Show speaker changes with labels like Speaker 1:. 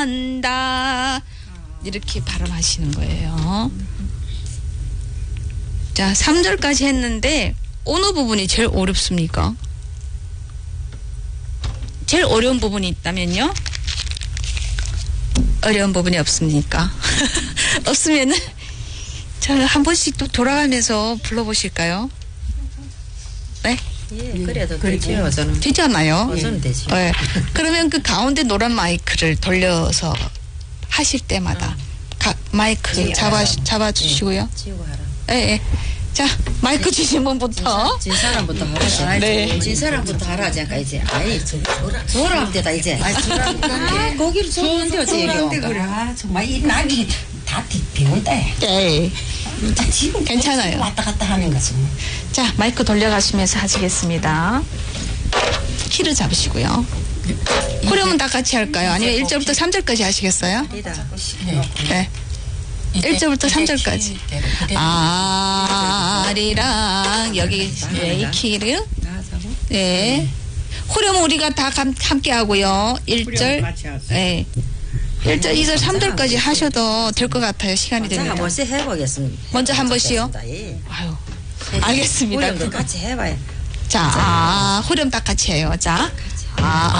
Speaker 1: 한다. 이렇게 발음하시는 거예요. 자, 3절까지 했는데 어느 부분이 제일 어렵습니까? 제일 어려운 부분이 있다면요? 어려운 부분이 없습니까? 없으면은 자, 한 번씩 또 돌아가면서 불러보실까요? 네?
Speaker 2: 예, 그래도 되지요. 저는
Speaker 1: 되잖아요.
Speaker 2: 저는 되지.
Speaker 1: 네. 그러면 그 가운데 노란 마이크를 돌려서 하실 때마다 마이크 잡아주시고요.
Speaker 2: 지우고 하라.
Speaker 1: 예, 예. 자, 마이크 주신 분부터.
Speaker 2: 진 사람부터 하라지.
Speaker 1: 네.
Speaker 2: 진 사람부터 하라지. 아까 이제 아이 돌아올 때다 이제. 아, 거기를 좋은데 어째
Speaker 3: 그런데 그래. 아, 정말 이 낙이 다 비운다.
Speaker 1: 예.
Speaker 3: 지금
Speaker 1: 괜찮아요.
Speaker 3: 왔다 갔다 하는 것은.
Speaker 1: 자, 마이크 돌려가시면서 하시겠습니다. 키를 잡으시고요. 후렴은 다 같이 할까요? 아니면 1절부터 3절까지 하시겠어요? 네. 1절부터 3절까지. 아리랑 여기 이 키를 네. 후렴은 우리가 다 함께 하고요. 1절 네. 1절, 2절, 3절까지 하셔도 될 것 같아요. 시간이
Speaker 2: 자,
Speaker 1: 되면.
Speaker 2: 한 번씩 해보겠습니다.
Speaker 1: 먼저 한 번씩요?
Speaker 2: 예.
Speaker 1: 아유, 알겠습니다.
Speaker 2: 우리도 같이 해봐요.
Speaker 1: 자, 후렴 다 같이 해요. 자,